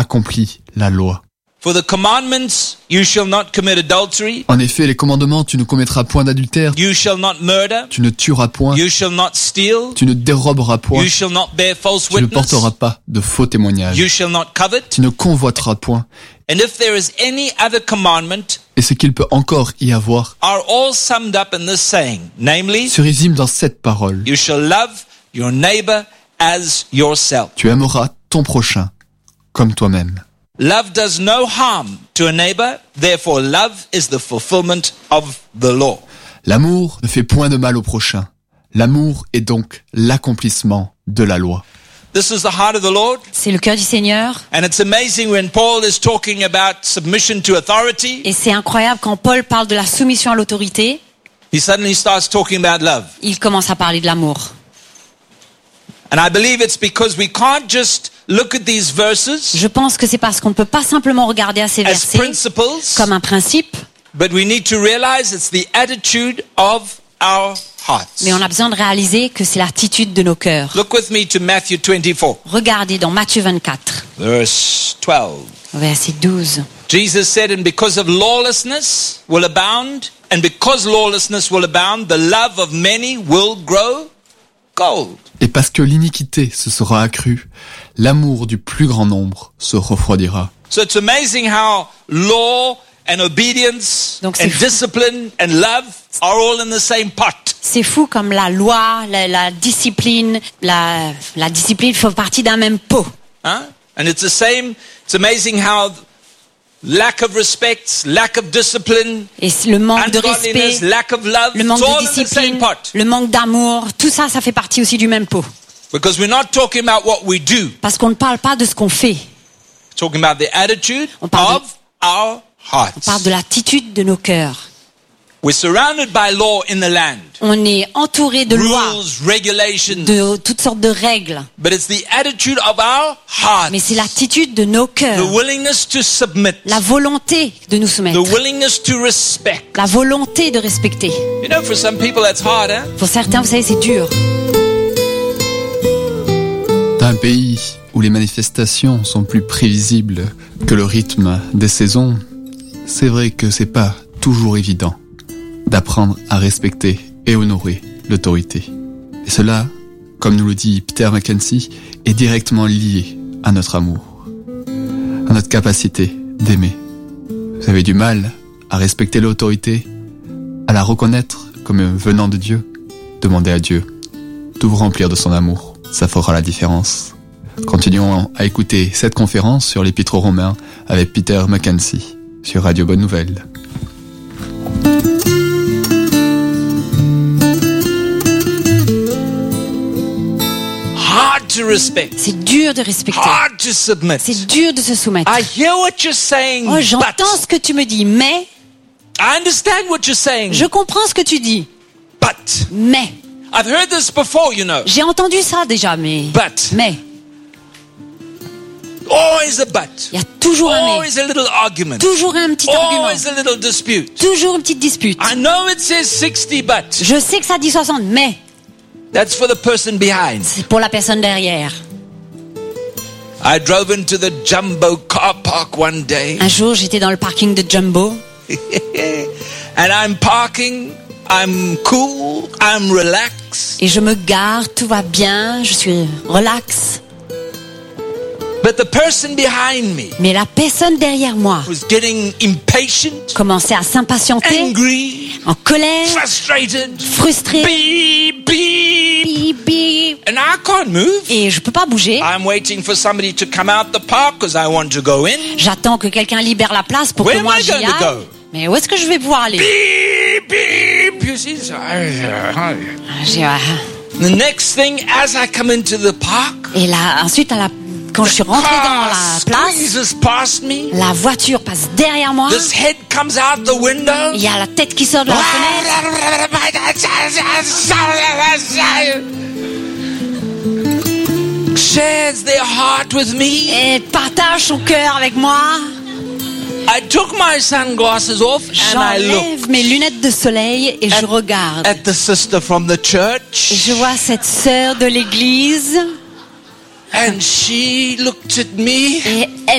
accompli la loi. For the commandments, you shall not commit adultery, En effet, les commandements, tu ne commettras point d'adultère, you shall not murder, tu ne tueras point, you shall not steal, tu ne déroberas point, you shall not bear false tu ne witness, porteras pas de faux témoignages, you shall not covet. tu ne convoiteras point. And if there is any other commandment, Et ce qu'il peut encore y avoir are all summed up in this saying, namely, se résume dans cette parole. you shall love your neighbor as yourself. Tu aimeras ton prochain comme toi-même. Love does no harm to a neighbor, therefore love is the fulfillment of the law. L'amour ne fait point de mal au prochain. L'amour est donc l'accomplissement de la loi. This is the heart of the Lord, C'est le cœur du Seigneur. and it's amazing when Paul is talking about submission to authority, Et c'est incroyable quand Paul parle de la soumission à l'autorité, he suddenly starts talking about love. il commence à parler de l'amour. And I believe it's because we can't just look at these verses Je pense que c'est parce qu'on ne peut pas simplement regarder à ces as versets principles, comme un principe, but we need to realize it's the attitude of our hearts. mais on a besoin de réaliser que c'est l'attitude de nos cœurs. Look with me to Matthew 24, Regardez dans Matthieu 24, verse 12. verset 12. Jesus said, and because of lawlessness will abound, and because lawlessness will abound, the love of many will grow cold. Et parce que l'iniquité se sera accrue, l'amour du plus grand nombre se refroidira. So it's amazing how law and obedience Donc c'est and fou. discipline and love are all in the same pot. C'est fou comme la loi, la discipline, la discipline font partie d'un même pot. Huh? And it's the same. It's amazing how lack of respect, lack of discipline, Et le manque de ungodliness, respect, lack of love, le manque it's all de in the same discipline, pot. le manque d'amour, tout ça, ça fait partie aussi du même pot. Because we're not talking about what we do. Parce qu'on ne parle pas de ce qu'on fait, We're talking about the attitude On parle of our hearts. on parle de l'attitude de nos cœurs. We're surrounded by law in the land. On est entouré de lois, Rules, regulations. de toutes sortes de règles, But it's the attitude of our hearts. mais c'est l'attitude de nos The cœurs, willingness to submit. la volonté de nous The soumettre, willingness to respect. la volonté de respecter. You know, for some people that's hard, huh? Pour certains, vous savez, c'est dur. Dans un pays où les manifestations sont plus prévisibles que le rythme des saisons, c'est vrai que c'est pas toujours évident d'apprendre à respecter et honorer l'autorité. Et cela, comme nous le dit Peter McKenzie, est directement lié à notre amour, à notre capacité d'aimer. Vous avez du mal à respecter l'autorité, à la reconnaître comme venant de Dieu? Demandez à Dieu de vous remplir de son amour. Ça fera la différence. Continuons à écouter cette conférence sur l'Épître aux Romains avec Peter McKenzie sur Radio Bonne Nouvelle. Hard to respect. C'est dur de respecter. Hard to submit. C'est dur de se soumettre. I hear what you're saying, Oh, but j'entends ce que tu me dis, mais I understand what you're saying, je comprends ce que tu dis, but mais I've heard this before, you know. j'ai entendu ça déjà, mais Always a but. il y a toujours un mais, Always a little argument. toujours un petit argument, Always a little dispute. toujours une petite dispute. I know it says 60, but Je sais que ça dit 60, mais that's for the person behind. c'est pour la personne derrière. I drove into the Jumbo car park one day, Un jour, j'étais dans le parking de Jumbo and I'm parking. I'm cool. I'm relaxed. et je me gare, tout va bien, je suis relax. But the person behind me Mais la personne derrière moi was getting impatient, commençait à s'impatienter, angry, en colère, frustrated. frustrée. Beep, beep. Bip, bip. And I can't move. Et je peux pas bouger. I'm waiting for somebody to come out the park because I want to go in. J'attends que quelqu'un libère la place pour Where que moi am I j'y going to aille. go? Mais où est-ce que je vais pouvoir aller? Beep, beep. You see? So J'ai- the next thing, as I come into the park, Et là, ensuite, quand je suis rentrée dans car la place, squeezes past me. la voiture passe derrière moi. This head comes out the window. Il y a la tête qui sort de la fenêtre. Shares their heart with me. Et partage son cœur avec moi. I took my sunglasses off and I looked J'enlève mes lunettes de soleil et je regarde. at the sister from the Et church, je vois cette sœur de l'église. and she looked at me. Et